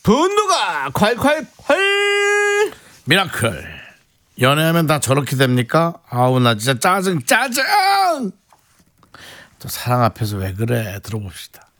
분노가 콸콸콸. 미라클. 연애하면 다 저렇게 됩니까? 아우 나 진짜 짜증. 또 사랑 앞에서 왜 그래? 들어봅시다.